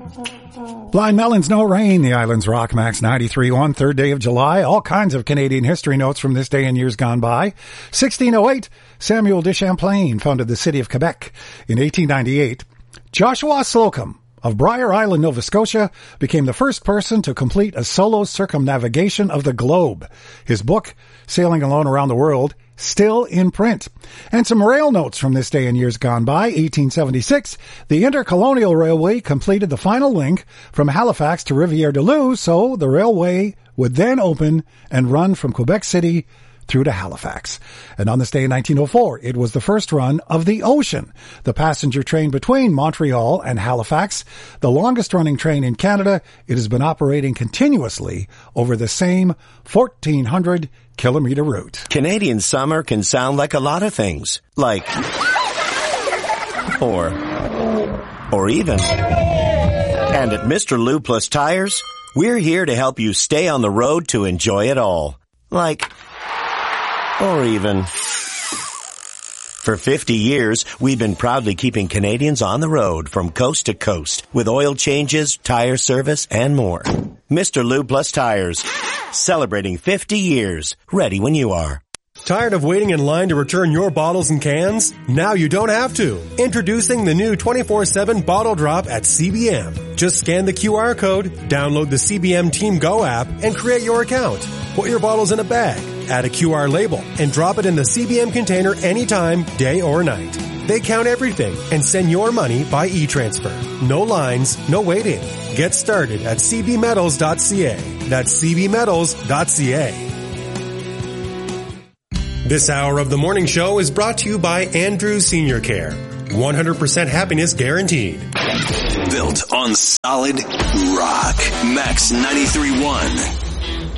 Blind Melons, No Rain, the Islands Rock, Max 93.1, third day of July. All kinds of Canadian history notes from this day and years gone by. 1608, Samuel de Champlain founded the city of Quebec. In 1898, Joshua Slocum of Briar Island, Nova Scotia, became the first person to complete a solo circumnavigation of the globe. His book, Sailing Alone Around the World, still in print. And some rail notes from this day and years gone by. 1876, the Intercolonial Railway completed the final link from Halifax to Rivière-du-Loup, so the railway would then open and run from Quebec City through to Halifax. And on this day in 1904, it was the first run of the Ocean, the passenger train between Montreal and Halifax. The longest running train in Canada, it has been operating continuously over the same 1,400-kilometer route. Canadian summer can sound like a lot of things, like, or even. And at Mr. Lube Plus Tires, we're here to help you stay on the road to enjoy it all, like, or even. For 50 years, we've been proudly keeping Canadians on the road from coast to coast with oil changes, tire service, and more. Mr. Lube Plus Tires, celebrating 50 years, ready when you are. Tired of waiting in line to return your bottles and cans? Now you don't have to. Introducing the new 24/7 Bottle Drop at CBM. Just scan the QR code, download the CBM Team Go app, and create your account. Put your bottles in a bag, add a QR label, and drop it in the CBM container anytime, day or night. They count everything and send your money by e-transfer. No lines, no waiting. Get started at cbmetals.ca. That's cbmetals.ca. This hour of the morning show is brought to you by Andrew Senior Care. 100% happiness guaranteed. Built on solid rock. Max 93.1.